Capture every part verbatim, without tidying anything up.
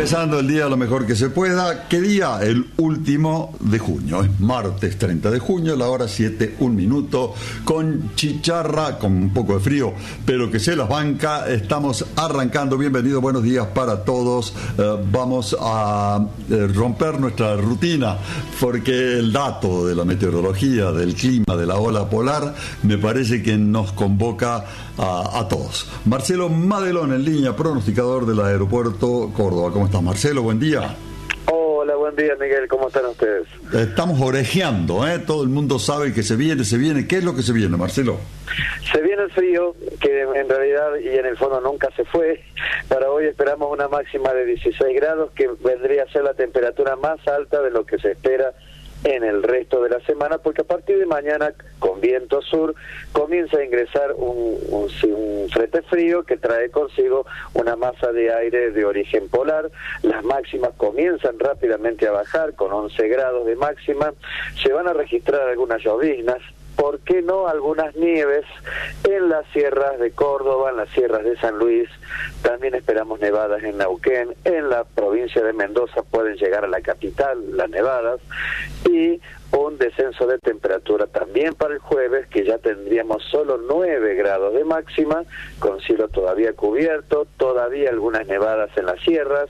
Empezando el día lo mejor que se pueda. ¿Qué día? El último de junio. Es martes treinta de junio, la hora siete, un minuto. Con chicharra, con un poco de frío, pero que se las banca. Estamos arrancando. Bienvenidos, buenos días para todos. Eh, vamos a eh, romper nuestra rutina, porque el dato de la meteorología, del clima, de la ola polar, me parece que nos convoca a, a todos. Marcelo Madelón en línea, pronosticador del aeropuerto Córdoba. ¿Cómo estás, Marcelo? Buen día. Hola, buen día, Miguel. ¿Cómo están ustedes? Estamos orejeando, ¿eh? Todo el mundo sabe que se viene, se viene. ¿Qué es lo que se viene, Marcelo? Se viene el frío, que en realidad y en el fondo nunca se fue. Para hoy esperamos una máxima de dieciséis grados, que vendría a ser la temperatura más alta de lo que se espera en el resto de la semana, porque a partir de mañana, con viento sur, comienza a ingresar un, un, un frente frío que trae consigo una masa de aire de origen polar. Las máximas comienzan rápidamente a bajar, con once grados de máxima. Se van a registrar algunas lloviznas, ¿por qué no algunas nieves en las sierras de Córdoba, en las sierras de San Luis? También esperamos nevadas en Neuquén, en la provincia de Mendoza pueden llegar a la capital las nevadas, y un descenso de temperatura también para el jueves, que ya tendríamos solo nueve grados de máxima, con cielo todavía cubierto, todavía algunas nevadas en las sierras,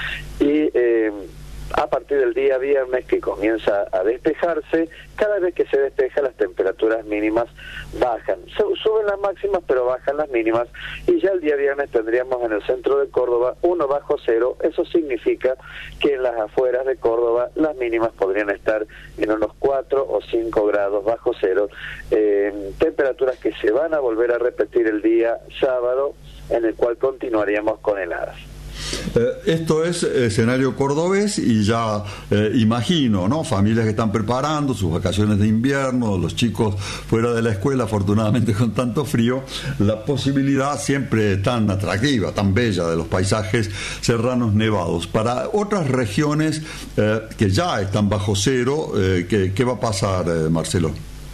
y eh, a partir del día viernes, que comienza a despejarse, cada vez que se despeja las temperaturas mínimas bajan. Suben las máximas, pero bajan las mínimas, y ya el día viernes tendríamos en el centro de Córdoba uno bajo cero. Eso significa que en las afueras de Córdoba las mínimas podrían estar en unos cuatro o cinco grados bajo cero, eh, temperaturas que se van a volver a repetir el día sábado, en el cual continuaríamos con heladas. Eh, esto es escenario cordobés, y ya eh, imagino, ¿no? Familias que están preparando sus vacaciones de invierno, los chicos fuera de la escuela, afortunadamente con tanto frío, la posibilidad siempre tan atractiva, tan bella de los paisajes serranos nevados. Para otras regiones eh, que ya están bajo cero, eh, ¿qué, qué va a pasar, eh, Marcelo?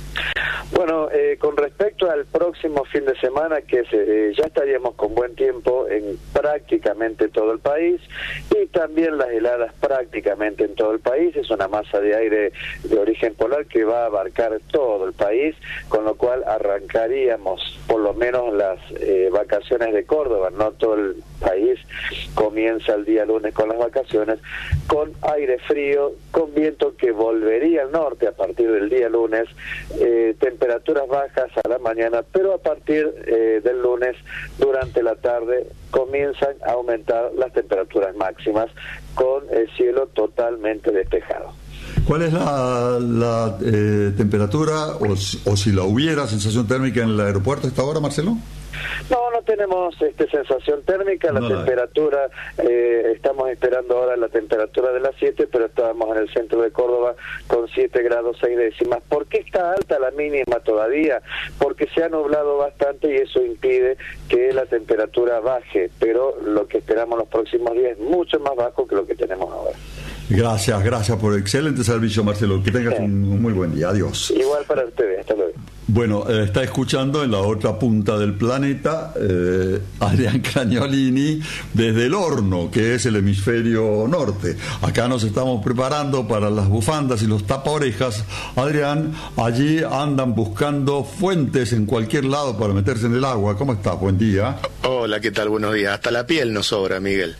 Bueno, eh, con respecto al próximo fin de semana, que eh, ya estaríamos con buen tiempo en prácticamente todo el país, y también las heladas prácticamente en todo el país. Es una masa de aire de origen polar que va a abarcar todo el país, con lo cual arrancaríamos por lo menos las eh, vacaciones de Córdoba. No todo el país comienza el día lunes con las vacaciones, con aire frío, con viento que volvería al norte a partir del día lunes, eh, temperaturas bajas a la mañana, pero a partir eh, del lunes, durante la tarde, comienzan a aumentar las temperaturas máximas, con el cielo totalmente despejado. ¿Cuál es la, la eh, temperatura, o, o si la hubiera, sensación térmica en el aeropuerto a esta hora, Marcelo? No, no tenemos este, sensación térmica, la no, temperatura, eh, estamos esperando ahora la temperatura de las siete, pero estábamos en el centro de Córdoba con siete grados seis décimas. ¿Por qué está alta la mínima todavía? Porque se ha nublado bastante y eso impide que la temperatura baje, pero lo que esperamos los próximos días es mucho más bajo que lo que tenemos ahora. Gracias, gracias por el excelente servicio, Marcelo. Que tengas sí. un muy buen día. Adiós. Igual para ustedes. Hasta luego. Bueno, eh, está escuchando en la otra punta del planeta eh, Adrián Cagnolini desde el horno, que es el hemisferio norte. Acá nos estamos preparando para las bufandas y los tapaorejas. Adrián, allí andan buscando fuentes en cualquier lado para meterse en el agua. ¿Cómo estás? Buen día. Hola, ¿qué tal? Buenos días. Hasta la piel nos sobra, Miguel.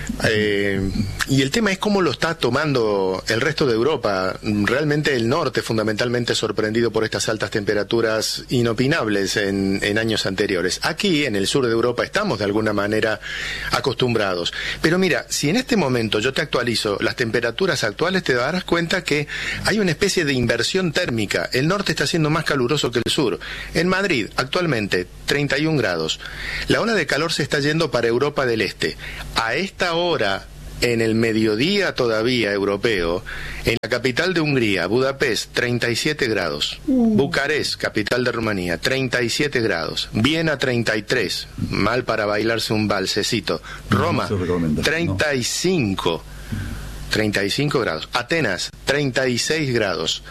Eh, y el tema es cómo lo está tomando el resto de Europa. Realmente el norte, fundamentalmente sorprendido por estas altas temperaturas inopinables en, en años anteriores. Aquí, en el sur de Europa, estamos de alguna manera acostumbrados. Pero mira, si en este momento yo te actualizo las temperaturas actuales, te darás cuenta que hay una especie de inversión térmica. El norte está siendo más caluroso que el sur. En Madrid, actualmente, treinta y un grados. La ola de calor se está yendo para Europa del Este. A esta hora, en el mediodía todavía europeo, en la capital de Hungría, Budapest, treinta y siete grados. Uh. Bucarest, capital de Rumanía, treinta y siete grados. Viena, treinta y tres. Mal para bailarse un balsecito. Roma, no treinta y cinco. No. treinta y cinco grados. Atenas, treinta y seis grados.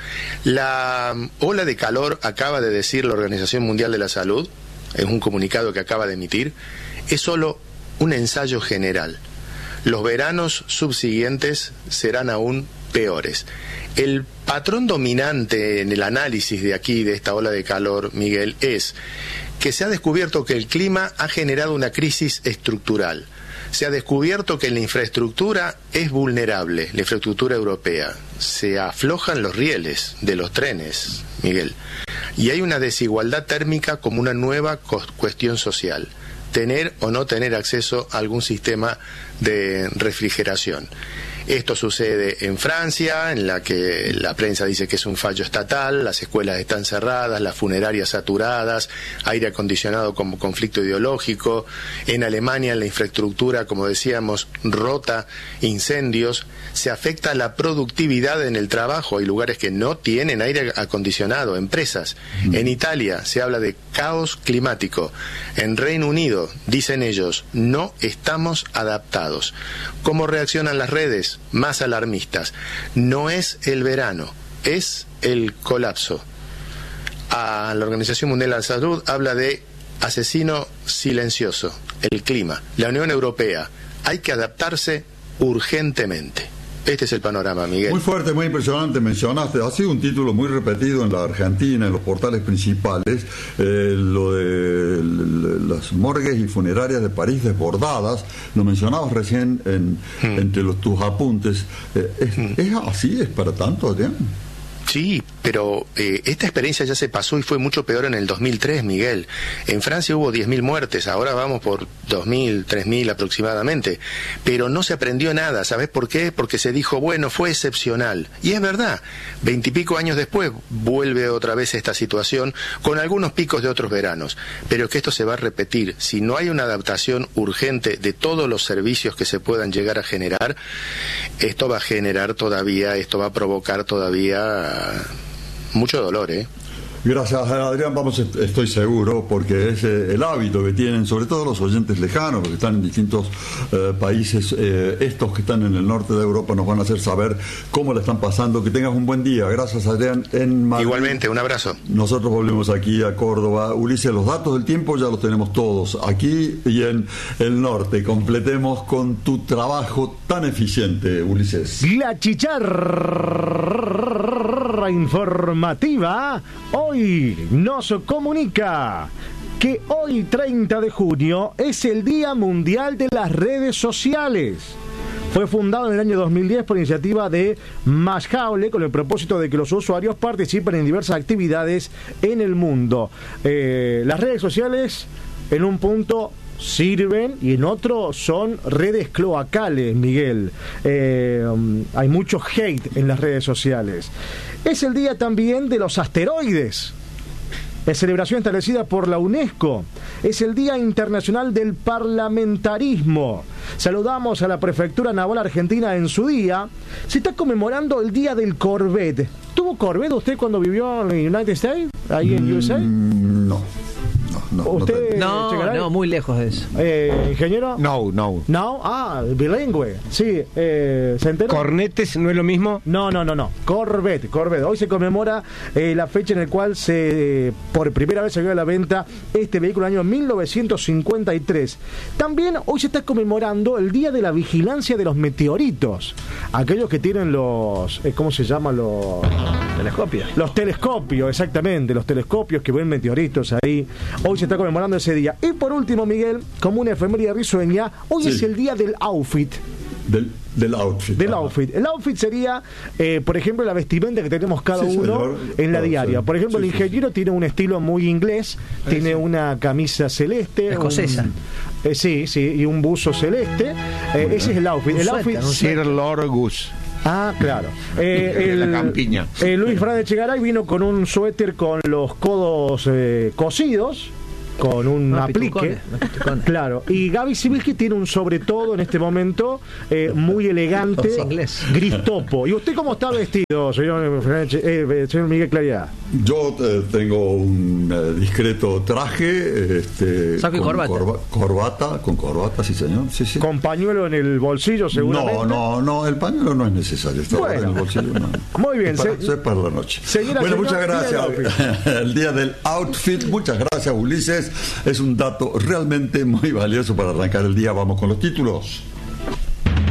La ola de calor, acaba de decir la Organización Mundial de la Salud, es un comunicado que acaba de emitir, es solo un ensayo general. los veranos subsiguientes serán aún peores. El patrón dominante en el análisis de aquí, de esta ola de calor, Miguel, es que se ha descubierto que el clima ha generado una crisis estructural. Se ha descubierto que la infraestructura es vulnerable, la infraestructura europea. Se aflojan los rieles de los trenes, Miguel. Y hay una desigualdad térmica como una nueva cuestión social. Tener o no tener acceso a algún sistema de refrigeración. Esto sucede en Francia, en la que la prensa dice que es un fallo estatal, las escuelas están cerradas, las funerarias saturadas, aire acondicionado como conflicto ideológico. En Alemania la infraestructura, como decíamos, rota, incendios. Se afecta la productividad en el trabajo. Hay lugares que no tienen aire acondicionado, empresas. Mm. En Italia se habla de caos climático. En Reino Unido, dicen ellos, no estamos adaptados. ¿Cómo reaccionan las redes? Más alarmistas. No es el verano, es el colapso. A la Organización Mundial de la Salud habla de asesino silencioso, el clima. La Unión Europea, hay que adaptarse urgentemente. Este es el panorama, Miguel. Muy fuerte, muy impresionante, mencionaste. Ha sido un título muy repetido en la Argentina, en los portales principales, eh, lo de las morgues y funerarias de París desbordadas. Lo mencionabas recién en, hmm. entre los, tus apuntes. Eh, es, hmm. ¿Es así? ¿Es para tanto, Adrián? Sí, pero eh, esta experiencia ya se pasó y fue mucho peor en el dos mil tres, Miguel. En Francia hubo diez mil muertes, ahora vamos por dos mil, tres mil aproximadamente. Pero no se aprendió nada, ¿sabes por qué? Porque se dijo, bueno, fue excepcional. Y es verdad, veintipico años después vuelve otra vez esta situación con algunos picos de otros veranos. Pero que esto se va a repetir. Si no hay una adaptación urgente de todos los servicios que se puedan llegar a generar, esto va a generar todavía, esto va a provocar todavía mucho dolor, ¿eh? Gracias, Adrián. Vamos, estoy seguro, porque es eh, el hábito que tienen, sobre todo los oyentes lejanos, porque están en distintos eh, países, eh, estos que están en el norte de Europa nos van a hacer saber cómo le están pasando. Que tengas un buen día. Gracias, Adrián. En Madrid. Igualmente, un abrazo. Nosotros volvemos aquí a Córdoba. Ulises, los datos del tiempo ya los tenemos todos aquí y en el norte. Completemos con tu trabajo tan eficiente, Ulises. La chicharra informativa hoy nos comunica que hoy, treinta de junio, es el Día Mundial de las Redes Sociales. Fue fundado en el año dos mil diez por iniciativa de Mashaule con el propósito de que los usuarios participen en diversas actividades en el mundo. Eh, las redes sociales, en un punto, sirven y en otro son redes cloacales, Miguel. Eh, hay mucho hate en las redes sociales. Es el día también de los asteroides. Es celebración establecida por la UNESCO. Es el Día Internacional del Parlamentarismo. Saludamos a la Prefectura Naval Argentina en su día. Se está conmemorando el Día del Corvette. ¿Tuvo Corvette usted cuando vivió en los United States? ¿Ahí en U S A? Mm, no. No, ¿Usted, no, no, no, muy lejos de eso. Eh, ¿Ingeniero? No, no. No, ah, bilingüe. Sí, eh, ¿se enteró? ¿Cornetes no es lo mismo? No, no, no, no. Corvette, Corvette. Hoy se conmemora eh, la fecha en la cual se, eh, por primera vez salió a la venta este vehículo en el año mil novecientos cincuenta y tres. También hoy se está conmemorando el Día de la Vigilancia de los Meteoritos. Aquellos que tienen los, eh, ¿cómo se llama? Los telescopios. Los telescopios, exactamente, los telescopios que ven meteoritos ahí. Hoy se está conmemorando ese día. Y por último, Miguel, como una efeméride risueña, hoy sí. es el día del outfit. Del, del outfit. Del outfit. El outfit sería, eh, por ejemplo, la vestimenta que tenemos cada sí, uno señor. en la diaria. Por ejemplo, sí, el ingeniero sí. tiene un estilo muy inglés, sí, tiene sí. una camisa celeste. Escocesa. Un, eh, sí, sí, y un buzo celeste. Eh, ese es el outfit. Un el suéter, outfit. Sir Lord Gus. Ah, claro. Eh, el, la campiña. Eh, Luis Fernández Chegaray vino con un suéter con los codos eh, cosidos, con un no, aplique. No, claro. Y Gaby Sibilski tiene un sobre todo en este momento eh, muy elegante, gris topo. ¿Y usted cómo está vestido, señor, eh, señor Miguel Claridad? Yo eh, tengo un eh, discreto traje, este, saco y con corbata. Corba, corbata, con corbata, sí señor, sí, sí. Con pañuelo en el bolsillo, seguramente. No, no, no, el pañuelo no es necesario. Está bueno. En el bolsillo, no. Muy bien, es para, se... eso es para la noche. Señora, bueno, señor, muchas gracias. El día del outfit, muchas gracias, Ulises. Es un dato realmente muy valioso para arrancar el día. Vamos con los títulos.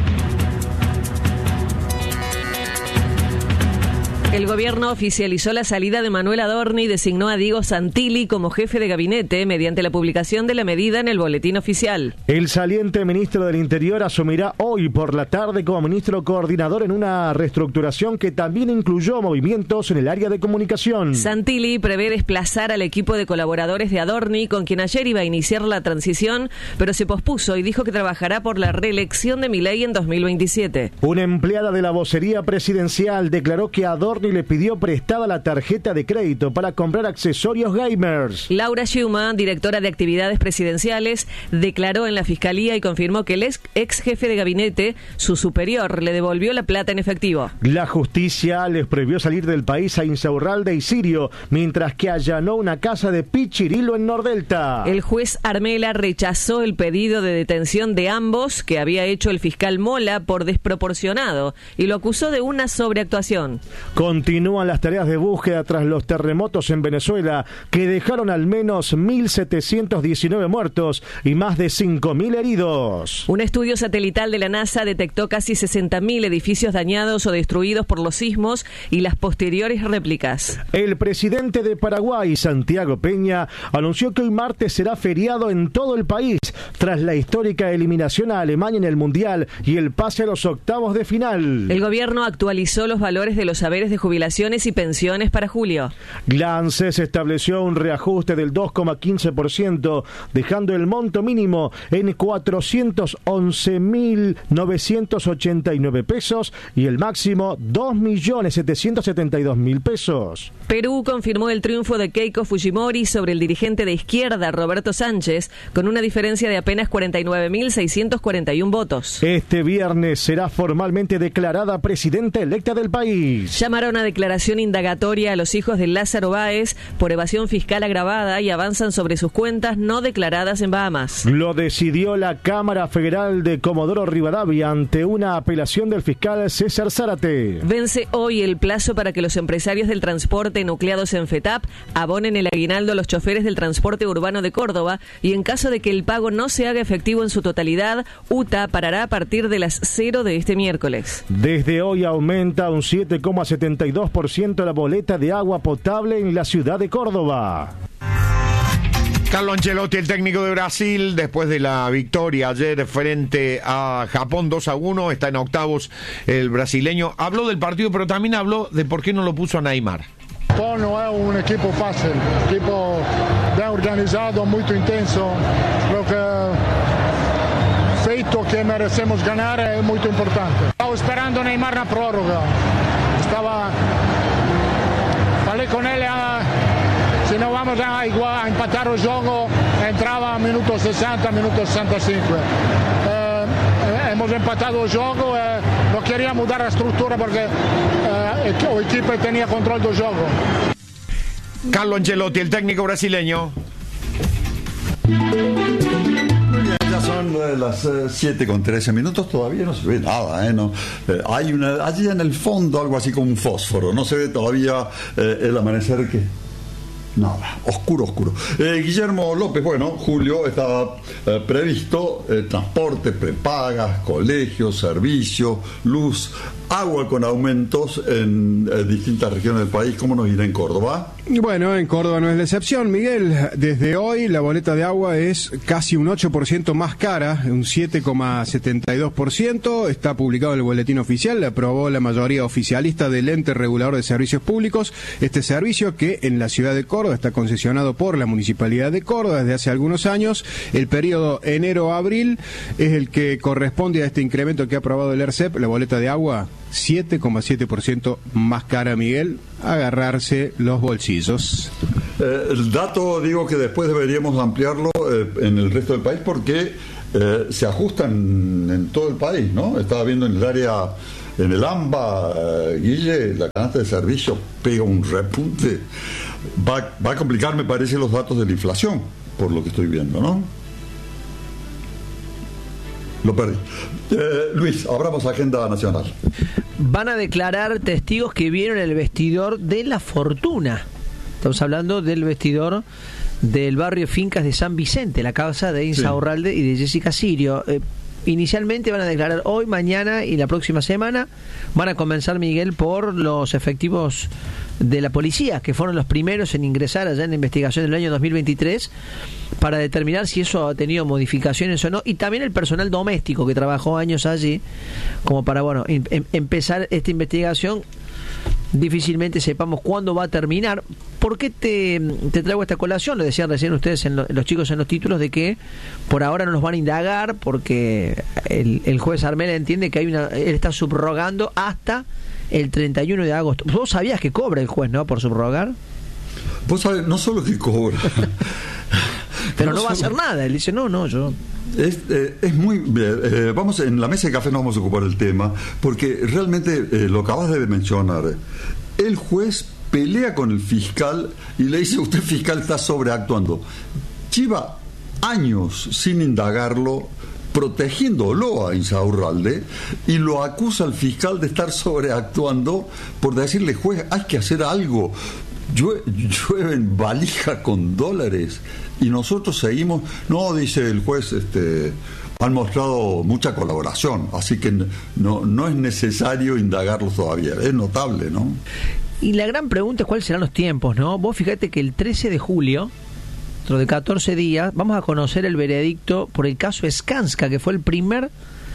El gobierno oficializó la salida de Manuel Adorni y designó a Diego Santilli como jefe de gabinete mediante la publicación de la medida en el boletín oficial. El saliente ministro del Interior asumirá hoy por la tarde como ministro coordinador en una reestructuración que también incluyó movimientos en el área de comunicación. Santilli prevé desplazar al equipo de colaboradores de Adorni, con quien ayer iba a iniciar la transición, pero se pospuso y dijo que trabajará por la reelección de Milei en dos mil veintisiete. Una empleada de la vocería presidencial declaró que Adorni le pidió prestada la tarjeta de crédito para comprar accesorios gamers. Laura Schumann, directora de actividades presidenciales, declaró en la fiscalía y confirmó que el ex, ex jefe de gabinete, su superior, le devolvió la plata en efectivo. La justicia les prohibió salir del país a Insaurralde y Sirio, mientras que allanó una casa de Pichirilo en Nordelta. El juez Armela rechazó el pedido de detención de ambos que había hecho el fiscal Mola por desproporcionado y lo acusó de una sobreactuación. Continúan las tareas de búsqueda tras los terremotos en Venezuela, que dejaron al menos mil setecientos diecinueve muertos y más de cinco mil heridos. Un estudio satelital de la NASA detectó casi sesenta mil edificios dañados o destruidos por los sismos y las posteriores réplicas. El presidente de Paraguay, Santiago Peña, anunció que hoy martes será feriado en todo el país tras la histórica eliminación a Alemania en el Mundial y el pase a los octavos de final. El gobierno actualizó los valores de los saberes de jubilaciones y pensiones para julio. La ANSES estableció un reajuste del dos coma quince por ciento, dejando el monto mínimo en cuatrocientos once mil novecientos ochenta y nueve pesos y el máximo dos millones setecientos setenta y dos mil pesos. Perú confirmó el triunfo de Keiko Fujimori sobre el dirigente de izquierda Roberto Sánchez con una diferencia de apenas cuarenta y nueve mil seiscientos cuarenta y uno votos. Este viernes será formalmente declarada presidenta electa del país. Llamaron a declaración indagatoria a los hijos de Lázaro Báez por evasión fiscal agravada y avanzan sobre sus cuentas no declaradas en Bahamas. Lo decidió la Cámara Federal de Comodoro Rivadavia ante una apelación del fiscal César Zárate. Vence hoy el plazo para que los empresarios del transporte nucleados en FETAP abonen el aguinaldo a los choferes del transporte urbano de Córdoba y en caso de que el pago no se haga efectivo en su totalidad, U T A parará a partir de las cero de este miércoles. Desde hoy aumenta un siete coma setenta y dos por ciento la boleta de agua potable en la ciudad de Córdoba. Carlo Ancelotti, el técnico de Brasil, después de la victoria ayer frente a Japón dos a uno, está en octavos el brasileño. Habló del partido, pero también habló de por qué no lo puso a Neymar. Japón no es un equipo fácil, equipo bien organizado, muy intenso. Creo que feito que merecemos ganar es muy importante. Estaba esperando Neymar na prórroga. Estaba, falei con él, a, si no vamos a, igual, a empatar el juego, entraba a minuto sesenta, minuto sesenta y cinco. Eh, hemos empatado el juego, eh, no quería mudar la estructura porque eh, el equipo tenía control del juego. Carlo Ancelotti, el técnico brasileño. Ya son eh, las siete con trece minutos, todavía no se ve nada, ¿eh? No, eh, hay una, allí en el fondo algo así como un fósforo, no se ve todavía eh, el amanecer que... Nada, oscuro, oscuro. Eh, Guillermo López, bueno, Julio, estaba eh, previsto eh, transporte, prepagas, colegios, servicios, luz, agua con aumentos en eh, distintas regiones del país. ¿Cómo nos irá en Córdoba? Bueno, en Córdoba no es la excepción, Miguel. Desde hoy la boleta de agua es casi un ocho por ciento más cara, un siete coma setenta y dos por ciento. Está publicado en el boletín oficial, le aprobó la mayoría oficialista del ente regulador de servicios públicos. Este servicio que en la ciudad de Córdoba está concesionado por la Municipalidad de Córdoba desde hace algunos años. El periodo enero-abril es el que corresponde a este incremento que ha aprobado el E R C E P, la boleta de agua siete coma siete por ciento más cara, Miguel. Agarrarse los bolsillos. Eh, el dato, digo que después deberíamos ampliarlo eh, en el resto del país porque eh, se ajustan en todo el país, ¿no? Estaba viendo en el área, en el AMBA, eh, Guille, la canasta de servicio pega un repunte. Va, va a complicar, me parece, los datos de la inflación, por lo que estoy viendo, ¿no? Lo perdí. Eh, Luis, abramos agenda nacional. Van a declarar testigos que vieron el vestidor de La Fortuna. Estamos hablando del vestidor del barrio Fincas de San Vicente, la casa de Insaurralde y de Jessica Sirio. Eh, inicialmente van a declarar hoy, mañana y la próxima semana. Van a comenzar, Miguel, por los efectivos de la policía, que fueron los primeros en ingresar allá en la investigación del año dos mil veintitrés, para determinar si eso ha tenido modificaciones o no, y también el personal doméstico que trabajó años allí, como para, bueno, em- em- empezar esta investigación. Difícilmente sepamos cuándo va a terminar. ¿Por qué te, te traigo esta colación? Lo decían recién ustedes, en lo, los chicos en los títulos, de que por ahora no nos van a indagar porque el, el juez Armela entiende que hay una, él está subrogando hasta el treinta y uno de agosto. Vos sabías que cobra el juez, ¿no?, por subrogar. Vos sabés, no solo que cobra, pero no, no va solo... a hacer nada. Él dice, no, no, yo... Es, eh, es muy... Eh, vamos, en la mesa de café nos vamos a ocupar del tema, porque realmente eh, lo acabas de mencionar. El juez pelea con el fiscal y le dice, usted fiscal está sobreactuando. Lleva años sin indagarlo, protegiéndolo a Insaurralde, y lo acusa al fiscal de estar sobreactuando por decirle, juez, hay que hacer algo. Llueven valija con dólares y nosotros seguimos. No, dice el juez, este, han mostrado mucha colaboración, así que no, no es necesario indagarlos todavía. Es notable, ¿no? Y la gran pregunta es cuáles serán los tiempos, ¿no? Vos fíjate que el trece de julio, dentro de catorce días, vamos a conocer el veredicto por el caso Skanska, que fue el primer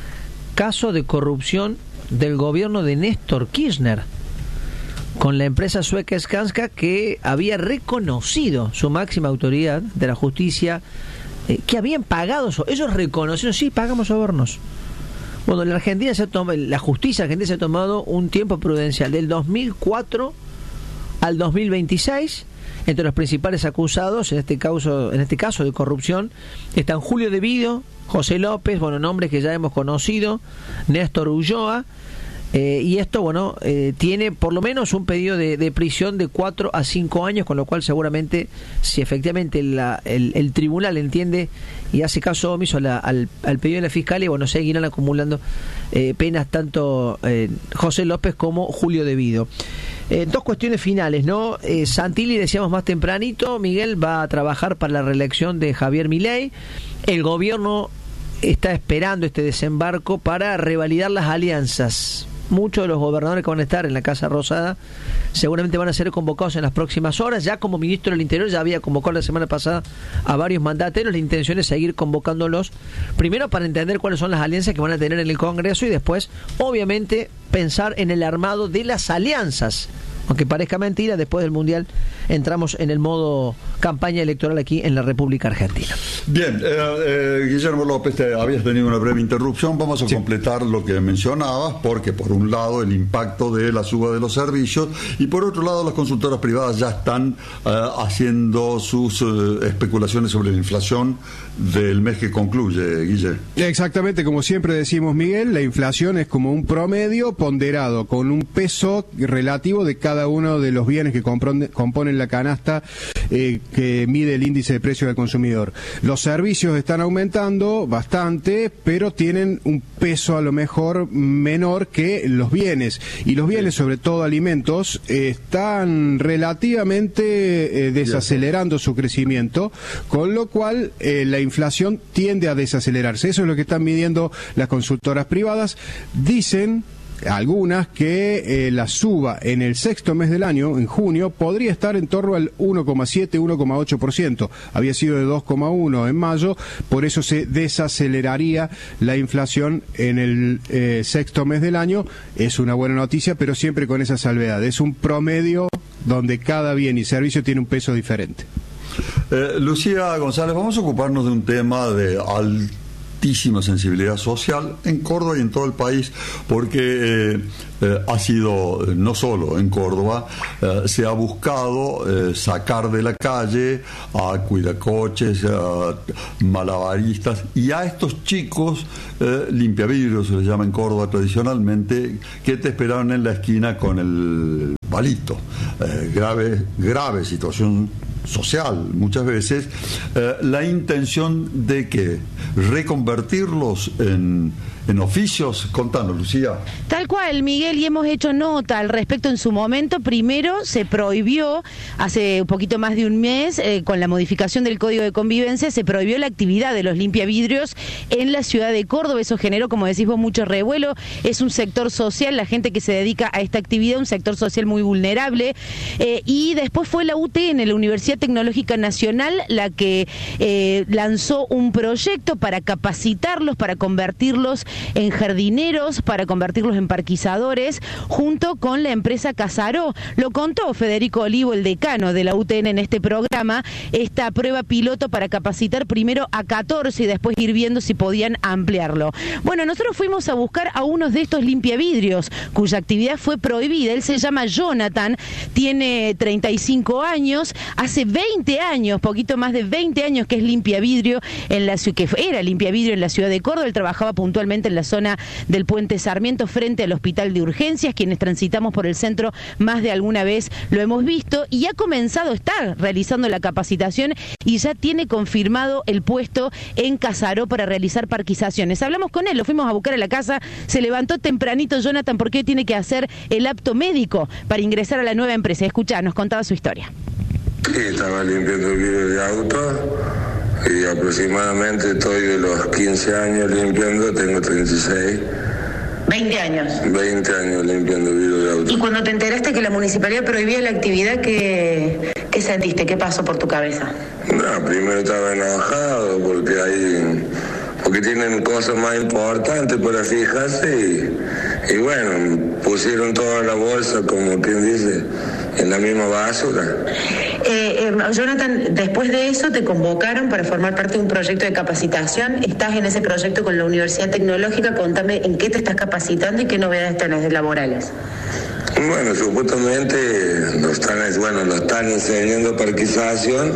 caso de corrupción del gobierno de Néstor Kirchner, con la empresa sueca Skanska, que había reconocido su máxima autoridad de la justicia, eh, que habían pagado, so- ellos reconocieron, sí, pagamos sobornos. Bueno, la Argentina se ha tomado, la justicia argentina se ha tomado un tiempo prudencial del dos mil cuatro al dos mil veintiséis. Entre los principales acusados en este caso, en este caso de corrupción están Julio De Vido, José López, bueno, nombres que ya hemos conocido, Néstor Ulloa. Eh, y esto, bueno, eh, tiene por lo menos un pedido de, de prisión de cuatro a cinco años, con lo cual seguramente, si efectivamente la, el, el tribunal entiende y hace caso omiso a la, al, al pedido de la fiscalía, bueno, seguirán acumulando eh, penas tanto eh, José López como Julio De Vido. Eh, dos cuestiones finales, ¿no? Eh, Santilli, decíamos más tempranito, Miguel va a trabajar para la reelección de Javier Milei. El gobierno está esperando este desembarco para revalidar las alianzas. Muchos de los gobernadores que van a estar en la Casa Rosada seguramente van a ser convocados en las próximas horas. Ya como ministro del Interior ya había convocado la semana pasada a varios mandatarios. La intención es seguir convocándolos, primero para entender cuáles son las alianzas que van a tener en el Congreso, y después, obviamente, pensar en el armado de las alianzas. Aunque parezca mentira, después del Mundial entramos en el modo campaña electoral aquí en la República Argentina. Bien, eh, eh, Guillermo López, te habías tenido una breve interrupción. Vamos a sí. completar lo que mencionabas, porque por un lado el impacto de la suba de los servicios y por otro lado las consultoras privadas ya están eh, haciendo sus eh, especulaciones sobre la inflación del mes que concluye, Guille. Exactamente, como siempre decimos, Miguel, la inflación es como un promedio ponderado con un peso relativo de cada uno de los bienes que compone, componen la canasta eh, que mide el índice de precio del consumidor. Los servicios están aumentando bastante, pero tienen un peso a lo mejor menor que los bienes, y los bienes, sobre todo alimentos, eh, están relativamente eh, desacelerando su crecimiento, con lo cual eh, la inflación tiende a desacelerarse. Eso es lo que están midiendo las consultoras privadas. Dicen algunas que eh, la suba en el sexto mes del año, en junio, podría estar en torno al uno coma siete, uno coma ocho por ciento. Había sido de dos coma uno en mayo, por eso se desaceleraría la inflación en el eh, sexto mes del año. Es una buena noticia, pero siempre con esa salvedad. Es un promedio donde cada bien y servicio tiene un peso diferente. Eh, Lucía González, vamos a ocuparnos de un tema de altísima sensibilidad social en Córdoba y en todo el país, porque eh, eh, ha sido, eh, no solo en Córdoba, eh, se ha buscado eh, sacar de la calle a cuidacoches, a malabaristas y a estos chicos eh, limpiavidrios, se les llama en Córdoba tradicionalmente, que te esperaban en la esquina con el palito. Eh, grave, grave situación social muchas veces, eh, la intención de que reconvertirlos en, en oficios. Contanos, Lucía. Tal cual, Miguel, y hemos hecho nota al respecto en su momento. Primero se prohibió, hace un poquito más de un mes, eh, con la modificación del Código de Convivencia, se prohibió la actividad de los limpiavidrios en la ciudad de Córdoba. Eso generó, como decís vos, mucho revuelo. Es un sector social, la gente que se dedica a esta actividad, un sector social muy vulnerable. Eh, y después fue la U T N, la Universidad Tecnológica Nacional, la que eh, lanzó un proyecto para capacitarlos, para convertirlos en jardineros, para convertirlos en parquizadores, junto con la empresa Casaró. Lo contó Federico Olivo, el decano de la U T N, en este programa, esta prueba piloto para capacitar primero a catorce y después ir viendo si podían ampliarlo. Bueno, nosotros fuimos a buscar a uno de estos limpiavidrios, cuya actividad fue prohibida. Él se llama Jonathan, tiene treinta y cinco años, hace veinte años, poquito más de veinte años que es limpiavidrio en la ciudad, que era limpiavidrio en la ciudad de Córdoba. Él trabajaba puntualmente en la zona del Puente Sarmiento, frente al Hospital de Urgencias. Quienes transitamos por el centro más de alguna vez lo hemos visto, y ha comenzado, está realizando la capacitación y ya tiene confirmado el puesto en Casaró para realizar parquizaciones. Hablamos con él, lo fuimos a buscar a la casa, se levantó tempranito Jonathan porque tiene que hacer el apto médico para ingresar a la nueva empresa. Escuchá, nos contaba su historia. Sí, estaba limpiando el vidrio de auto y aproximadamente estoy de los quince años limpiando, tengo treinta y seis. veinte años. veinte años limpiando el vidrio de auto. Y cuando te enteraste que la municipalidad prohibía la actividad, ¿qué, qué sentiste? ¿Qué pasó por tu cabeza? No, primero estaba enojado porque hay... porque tienen cosas más importantes para fijarse y, y bueno, pusieron toda la bolsa, como quien dice, en la misma basura. Eh, eh, Jonathan, después de eso te convocaron para formar parte de un proyecto de capacitación. Estás en ese proyecto con la Universidad Tecnológica. Contame en qué te estás capacitando y qué novedades tenés laborales. Bueno, supuestamente nos están, bueno, nos están enseñando parquización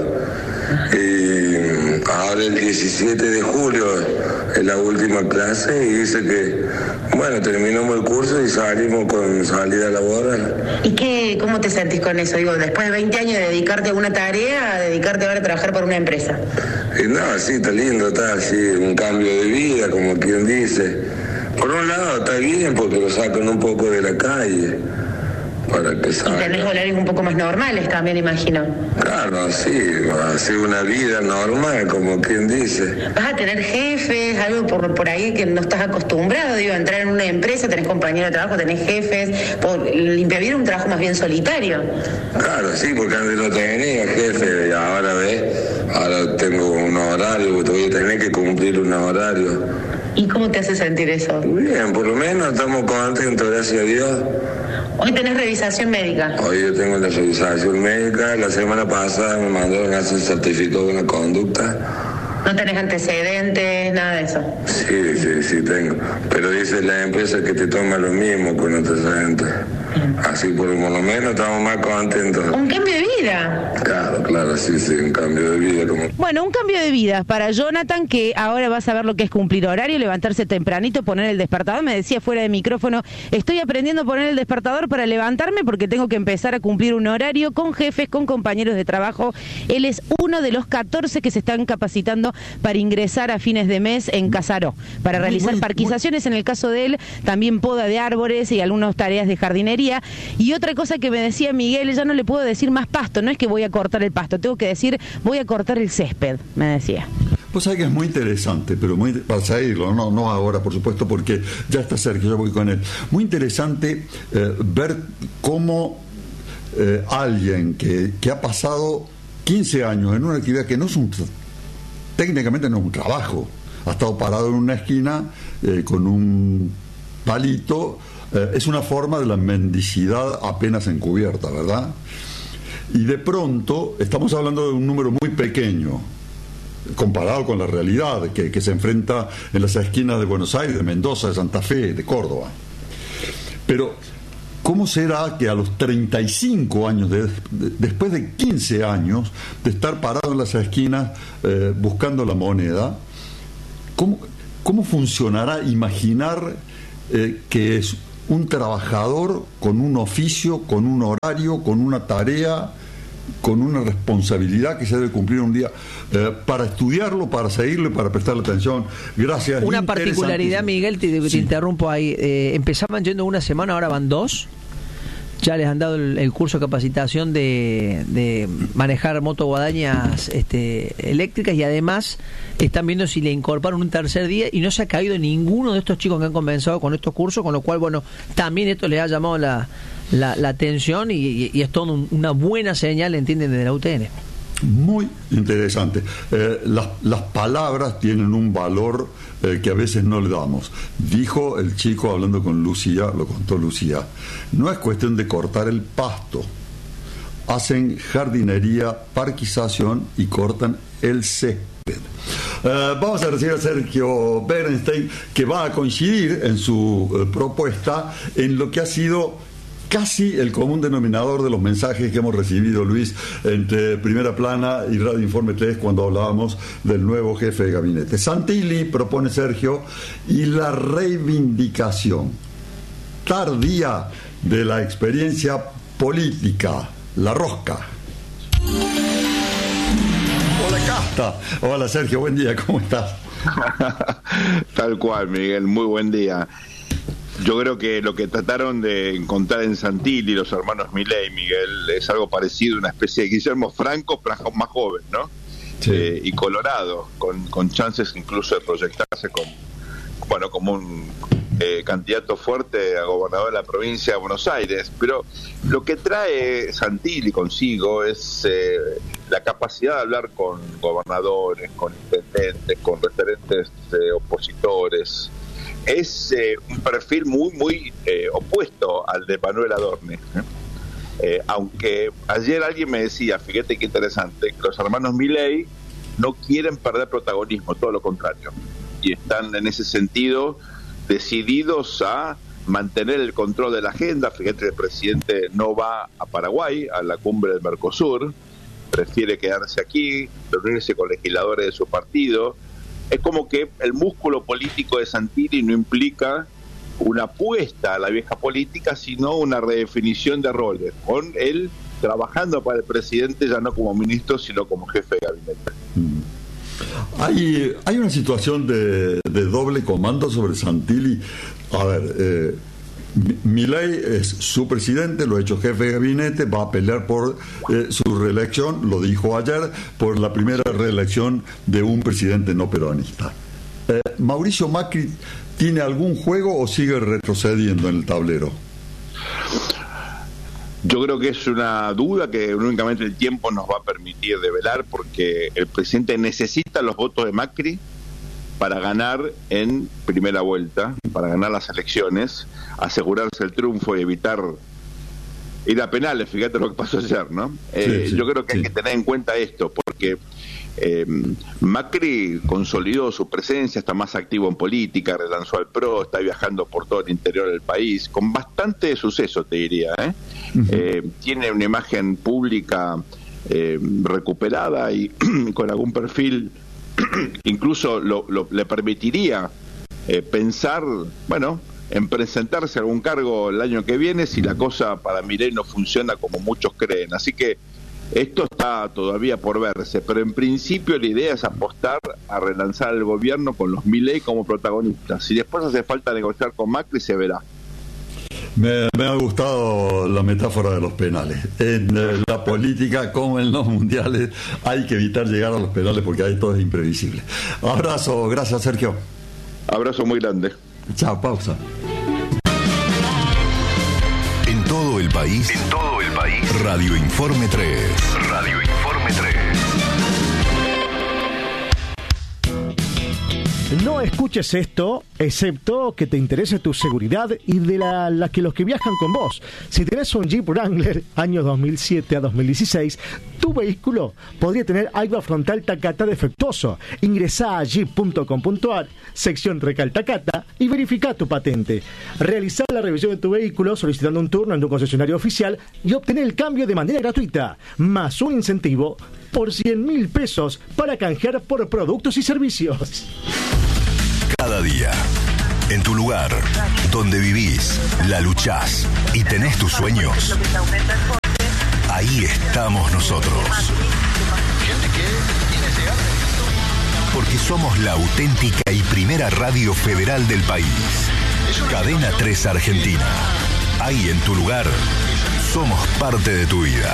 y ahora el diecisiete de julio es la última clase y dice que, bueno, terminamos el curso y salimos con salida laboral. ¿Y qué, cómo te sentís con eso? Digo, después de veinte años de dedicarte a una tarea, a dedicarte ahora a trabajar por una empresa. Y no, sí, está lindo, está así, un cambio de vida, como quien dice. Por un lado está bien porque lo sacan un poco de la calle. Para que salga. Y tenés horarios un poco más normales también, imagino. Claro, sí, así una vida normal, como quien dice. ¿Vas a tener jefes, algo por, por ahí que no estás acostumbrado? Digo, entrar en una empresa, tenés compañeros de trabajo, tenés jefes. Por, limpiavidrio es un trabajo más bien solitario. Claro, sí, porque antes no tenía jefe y ahora ves, ahora tengo un horario, voy a tener que cumplir un horario. ¿Y cómo te hace sentir eso? Bien, por lo menos estamos contentos, gracias a Dios. Hoy tenés revisación médica. Hoy yo tengo la revisación médica. La semana pasada me mandaron a hacer certificado de una conducta. ¿No tenés antecedentes, nada de eso? Sí, sí, sí tengo. Pero dice la empresa que te toma lo mismo con antecedentes. Así por lo menos estamos más contentos. Un cambio de vida. Claro, claro, sí, sí, un cambio de vida. Como... Bueno, un cambio de vida para Jonathan, que ahora va a saber lo que es cumplir horario, levantarse tempranito, poner el despertador. Me decía fuera de micrófono, estoy aprendiendo a poner el despertador para levantarme porque tengo que empezar a cumplir un horario con jefes, con compañeros de trabajo. Él es uno de los catorce que se están capacitando para ingresar a fines de mes en Casaró, para realizar parquizaciones, en el caso de él, también poda de árboles y algunas tareas de jardinería. Y otra cosa que me decía Miguel, ya no le puedo decir más pasto, no es que voy a cortar el pasto, tengo que decir voy a cortar el césped, me decía. Pues hay que es muy interesante, pero muy para seguirlo, no, no ahora, por supuesto, porque ya está cerca, yo voy con él. Muy interesante eh, ver cómo eh, alguien que, que ha pasado quince años en una actividad que no es un, técnicamente no es un trabajo, ha estado parado en una esquina eh, con un palito, eh, es una forma de la mendicidad apenas encubierta, ¿verdad? Y de pronto estamos hablando de un número muy pequeño comparado con la realidad que, que se enfrenta en las esquinas de Buenos Aires, de Mendoza, de Santa Fe, de Córdoba. Pero ¿cómo será que a los treinta y cinco años, de, de, después de quince años de estar parado en las esquinas eh, buscando la moneda, ¿cómo, cómo funcionará imaginar eh, que es un trabajador con un oficio, con un horario, con una tarea con una responsabilidad que se debe cumplir un día eh, para estudiarlo, para seguirlo y para prestarle atención. Gracias. Una particularidad, Miguel, te, te sí. interrumpo ahí. Eh, empezaban yendo una semana, ahora van dos. Ya les han dado el, el curso de capacitación de, de manejar motoguadañas este, eléctricas y además están viendo si le incorporan un tercer día y no se ha caído ninguno de estos chicos que han comenzado con estos cursos, con lo cual, bueno, también esto les ha llamado la, la, la atención y, y, y es todo un, una buena señal, entienden, de la U T N. Muy interesante. Eh, las, las palabras tienen un valor eh, que a veces no le damos. Dijo el chico hablando con Lucía, lo contó Lucía, no es cuestión de cortar el pasto. Hacen jardinería, parquización y cortan el césped. Uh, vamos a recibir a Sergio Bernstein, que va a coincidir en su uh, propuesta en lo que ha sido casi el común denominador de los mensajes que hemos recibido, Luis, entre Primera Plana y Radio Informe tres cuando hablábamos del nuevo jefe de gabinete. Santilli, propone Sergio, y la reivindicación tardía de la experiencia política, la rosca. Hola, Casta. Hola, Sergio, buen día, ¿cómo estás? Tal cual, Miguel, muy buen día. Yo creo que lo que trataron de encontrar en Santilli los hermanos Milei, Miguel, es algo parecido, una especie de Guillermo Franco, pero más joven, ¿no? Sí. Eh, y colorado, con, con chances incluso de proyectarse como, bueno, como un eh, candidato fuerte a gobernador de la provincia de Buenos Aires. Pero lo que trae Santilli consigo es eh, la capacidad de hablar con gobernadores, con intendentes, con referentes eh, opositores. Es eh, un perfil muy, muy eh, opuesto al de Manuel Adorni. ¿eh? Eh, aunque ayer alguien me decía, fíjate qué interesante, que los hermanos Milei no quieren perder protagonismo, todo lo contrario. Y están en ese sentido decididos a mantener el control de la agenda. Fíjate que el presidente no va a Paraguay, a la cumbre del Mercosur, prefiere quedarse aquí, reunirse con legisladores de su partido. Es como que el músculo político de Santilli no implica una apuesta a la vieja política, sino una redefinición de roles, con él trabajando para el presidente ya no como ministro, sino como jefe de gabinete. Hay, hay una situación de, de doble comando sobre Santilli. A ver, eh, Milei es su presidente, lo ha hecho jefe de gabinete, va a pelear por eh, su reelección, lo dijo ayer, por la primera reelección de un presidente no peronista. Eh, ¿Mauricio Macri tiene algún juego o sigue retrocediendo en el tablero? Yo creo que es una duda que únicamente el tiempo nos va a permitir develar, porque el presidente necesita los votos de Macri para ganar en primera vuelta, para ganar las elecciones, asegurarse el triunfo y evitar ir a penales. Fíjate lo que pasó ayer, ¿no? Eh, sí, sí, yo creo que sí. Hay que tener en cuenta esto, porque eh, Macri consolidó su presencia, está más activo en política, relanzó al P R O, está viajando por todo el interior del país, con bastante suceso, te diría, ¿eh? Uh-huh. Eh, tiene una imagen pública eh, recuperada y con algún perfil incluso lo, lo, le permitiría eh, pensar, bueno, en presentarse a algún cargo el año que viene si la cosa para Milei no funciona como muchos creen. Así que esto está todavía por verse, pero en principio la idea es apostar a relanzar el gobierno con los Milei como protagonistas. Si después hace falta negociar con Macri, se verá. Me, me ha gustado la metáfora de los penales. En eh, la política, como en los mundiales, hay que evitar llegar a los penales porque ahí todo es imprevisible. Abrazo, gracias, Sergio. Abrazo muy grande. Chao, pausa. En todo el país, en todo el país, Radio Informe tres. Radio Informe tres. No escuches esto, excepto que te interese tu seguridad y de la, la que los que viajan con vos. Si tenés un Jeep Wrangler año dos mil siete a dos mil dieciséis, tu vehículo podría tener airbag frontal Takata defectuoso. Ingresá a jeep punto com punto a r, sección Recal Takata, y verifica tu patente. Realizar la revisión de tu vehículo solicitando un turno en tu concesionario oficial y obtener el cambio de manera gratuita, más un incentivo por cien mil pesos para canjear por productos y servicios. Cada día, en tu lugar, donde vivís, la luchás y tenés tus sueños, ahí estamos nosotros. Porque somos la auténtica y primera radio federal del país. Cadena tres Argentina. Ahí en tu lugar, somos parte de tu vida.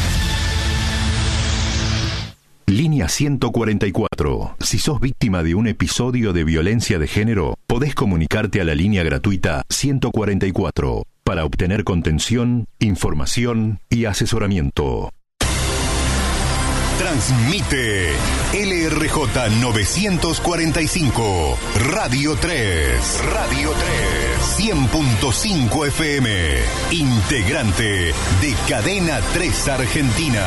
Línea ciento cuarenta y cuatro. Si sos víctima de un episodio de violencia de género, podés comunicarte a la línea gratuita ciento cuarenta y cuatro para obtener contención, información y asesoramiento. Transmite L R J novecientos cuarenta y cinco, Radio tres. Radio tres. cien punto cinco F M. Integrante de Cadena tres Argentina.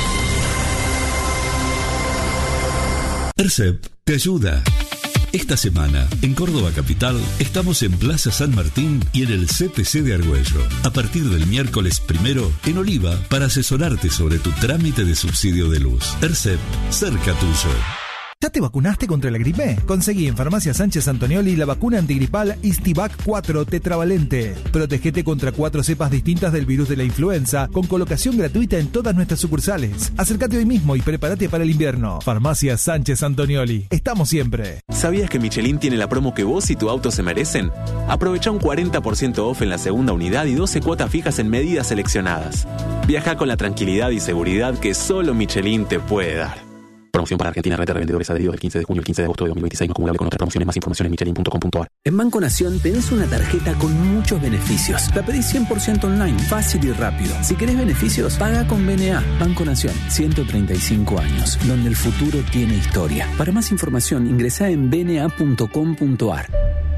ERCEP te ayuda. Esta semana, en Córdoba Capital, estamos en Plaza San Martín y en el C P C de Argüello. A partir del miércoles primero, en Oliva, para asesorarte sobre tu trámite de subsidio de luz. ERCEP, cerca tuyo. ¿Ya te vacunaste contra la gripe? Conseguí en Farmacia Sánchez Antonioli la vacuna antigripal Istivac cuatro tetravalente. Protégete contra cuatro cepas distintas del virus de la influenza, con colocación gratuita en todas nuestras sucursales. Acércate hoy mismo y prepárate para el invierno. Farmacia Sánchez Antonioli. Estamos siempre. ¿Sabías que Michelin tiene la promo que vos y tu auto se merecen? Aprovecha un cuarenta por ciento off en la segunda unidad y doce cuotas fijas en medidas seleccionadas. Viaja con la tranquilidad y seguridad que solo Michelin te puede dar. Promoción para Argentina, red de revendedores adheridos del quince de junio al quince de agosto de dos mil veintiséis, no acumulable con otras promociones. Más información en michelin punto com punto a r. En Banco Nación tenés una tarjeta con muchos beneficios. La pedís cien por ciento online, fácil y rápido. Si querés beneficios, paga con B N A. Banco Nación, ciento treinta y cinco años, donde el futuro tiene historia. Para más información, ingresá en b n a punto com punto a r.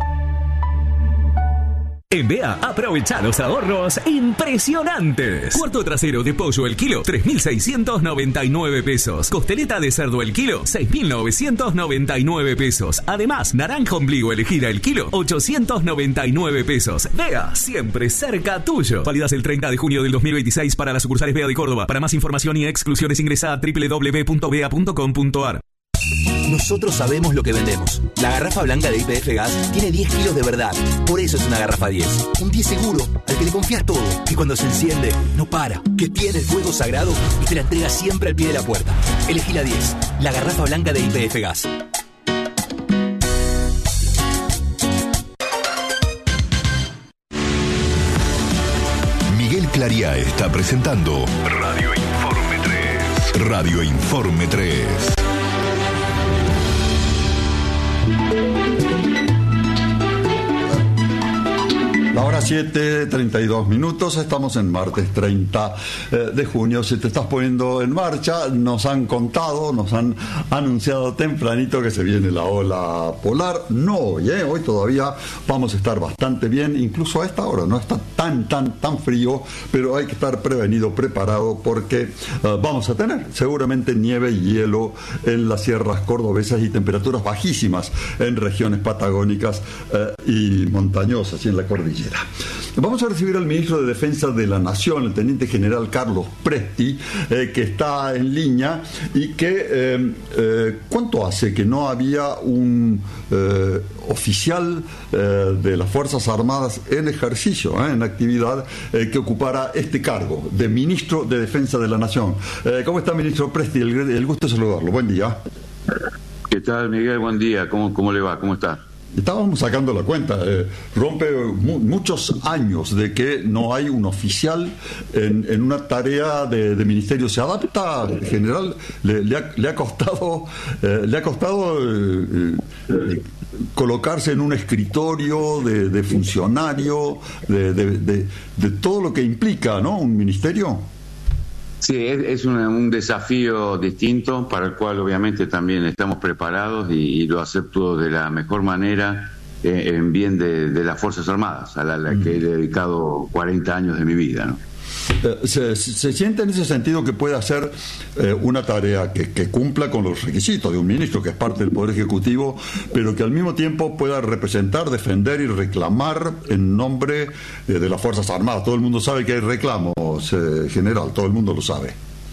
En B E A, aprovecha los ahorros impresionantes. Cuarto trasero de pollo el kilo, tres mil seiscientos noventa y nueve pesos. Costeleta de cerdo el kilo, seis mil novecientos noventa y nueve pesos. Además, naranja ombligo elegida el kilo, ochocientos noventa y nueve pesos. B E A, siempre cerca tuyo. Válidas el treinta de junio del dos mil veintiséis para las sucursales B E A de Córdoba. Para más información y exclusiones ingresa a doble u doble u doble u punto b e a punto com punto a r. Nosotros sabemos lo que vendemos. La garrafa blanca de Y P F Gas tiene diez kilos de verdad. Por eso es una garrafa diez. Un diez seguro, al que le confías todo. Que cuando se enciende, no para. Que tiene el fuego sagrado y te la entrega siempre al pie de la puerta. Elegí la diez. La garrafa blanca de Y P F Gas. Miguel Clariá está presentando Radio Informe tres. Radio Informe tres. La hora siete, treinta y dos minutos, estamos en martes treinta de junio. Si te estás poniendo en marcha, nos han contado, nos han anunciado tempranito que se viene la ola polar. No hoy, ¿eh? Hoy todavía vamos a estar bastante bien, incluso a esta hora no está tan, tan, tan frío, pero hay que estar prevenido, preparado, porque uh, vamos a tener seguramente nieve y hielo en las sierras cordobesas y temperaturas bajísimas en regiones patagónicas uh, y montañosas y en la cordillera. Vamos a recibir al ministro de Defensa de la Nación, el teniente general Carlos Presti, eh, que está en línea y que, eh, eh, ¿cuánto hace que no había un eh, oficial eh, de las Fuerzas Armadas en ejercicio, eh, en actividad, eh, que ocupara este cargo de ministro de Defensa de la Nación? Eh, ¿Cómo está, ministro Presti? El, el gusto de saludarlo. Buen día. ¿Qué tal, Miguel? Buen día. ¿Cómo, cómo le va? ¿Cómo está? Estábamos sacando la cuenta, eh, rompe mu muchos años de que no hay un oficial en, en una tarea de, de ministerio. Se adapta, en general, le, le, ha, le ha costado, eh, le ha costado eh, eh, colocarse en un escritorio de, de funcionario, de, de, de, de todo lo que implica, ¿no?, un ministerio. Sí, es, es una, un desafío distinto para el cual obviamente también estamos preparados y, y lo acepto de la mejor manera eh, en bien de, de las Fuerzas Armadas, a la, la que he dedicado cuarenta años de mi vida, ¿no? Se, se siente en ese sentido que puede hacer eh, una tarea que, que cumpla con los requisitos de un ministro, que es parte del Poder Ejecutivo, pero que al mismo tiempo pueda representar, defender y reclamar en nombre eh, de las Fuerzas Armadas. Todo el mundo sabe que hay reclamos, eh, general, todo el mundo lo sabe.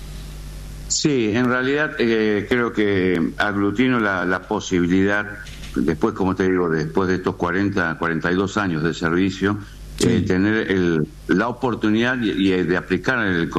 Sí, en realidad eh, creo que aglutino la, la posibilidad, después, como te digo, después de estos cuarenta, cuarenta y dos años de servicio, sí. eh, tener el, la oportunidad y, y de aplicar el